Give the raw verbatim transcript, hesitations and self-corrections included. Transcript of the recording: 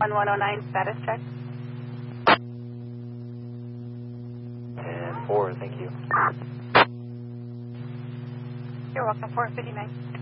one one oh nine, status check. And four, thank you. You're welcome, four fifty-nine.